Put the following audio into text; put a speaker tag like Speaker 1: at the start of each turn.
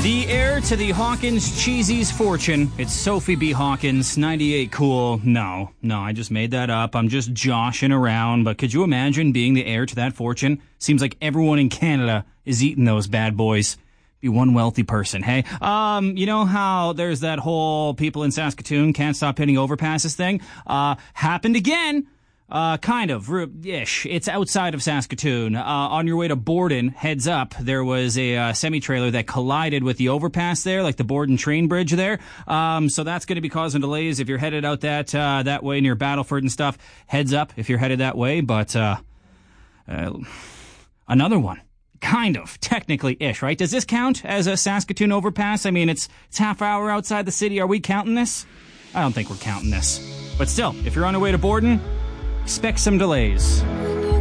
Speaker 1: The heir to the Hawkins Cheesy's fortune. It's Sophie B. Hawkins, 98 cool. No, I just made that up. I'm just joshing around. But could you imagine being the heir to that fortune? Seems like everyone in Canada is eating those bad boys. Be one wealthy person, hey? You know how there's that whole people in Saskatoon can't stop hitting overpasses thing? Happened again. Kind of, ish. It's outside of Saskatoon. On your way to Borden, heads up, there was a semi-trailer that collided with the overpass there, like the Borden train bridge there. So that's going to be causing delays if you're headed out that way near Battleford and stuff. Heads up if you're headed that way, but another one. Kind of, technically-ish, right? Does this count as a Saskatoon overpass? I mean, it's half hour outside the city. Are we counting this? I don't think we're counting this. But still, if you're on your way to Borden, expect some delays.